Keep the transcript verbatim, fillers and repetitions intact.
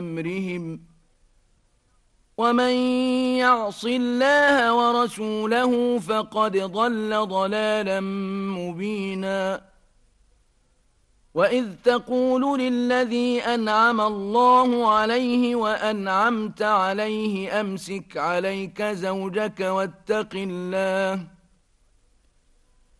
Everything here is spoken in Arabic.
أمرهم ومن يعص الله ورسوله فقد ضل ضلالا مبينا وإذ تقول للذي أنعم الله عليه وأنعمت عليه أمسك عليك زوجك واتق الله